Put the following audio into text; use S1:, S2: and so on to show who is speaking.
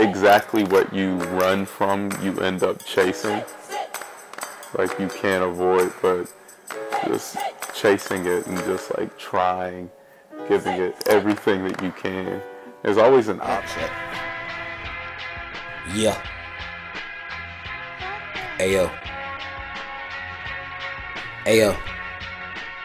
S1: exactly what you run from, you end up chasing. Like you can't avoid, but just chasing it and just like trying, giving it everything that you can. There's always an option.
S2: Yeah. Ayo. Ayo.